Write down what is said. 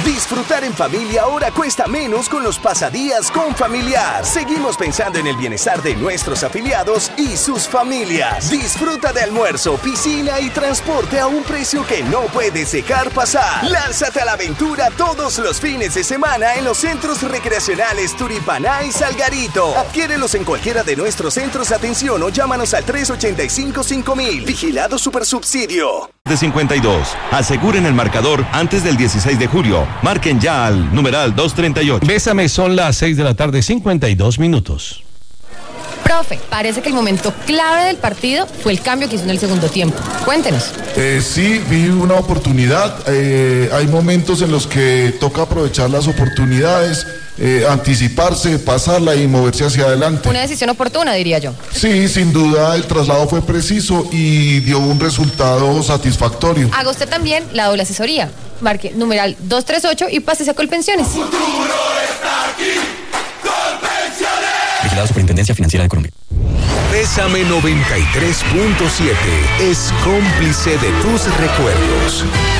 Disfrutar en familia ahora cuesta menos con los pasadías con Familiar. Seguimos pensando en el bienestar de nuestros afiliados y sus familias. Disfruta de almuerzo, piscina y transporte a un precio que no puedes dejar pasar. Lánzate a la aventura todos los fines de semana en los centros recreacionales Turipaná y Salgarito. Adquiérelos en cualquiera de nuestros centros de atención o llámanos al 385-5000. Vigilado Supersubsidio. De 52. Aseguren el marcador antes del 16 de julio. Marquen ya al numeral 238. Bésame, son las 6 de la tarde, 52 minutos. Profe, parece que el momento clave del partido fue el cambio que hizo en el segundo tiempo. Cuéntenos. Sí, vi una oportunidad. Hay momentos en los que toca aprovechar las oportunidades, anticiparse, pasarla y moverse hacia adelante. Una decisión oportuna, diría yo. Sí, sin duda el traslado fue preciso y dio un resultado satisfactorio. Haga usted también la doble asesoría. Marque numeral 238 y pásese a Colpensiones. ¡Futuro está aquí! ¡Colpensiones! Vigilado Superintendencia Financiera de Colombia. Bésame 93.7 es cómplice de tus recuerdos.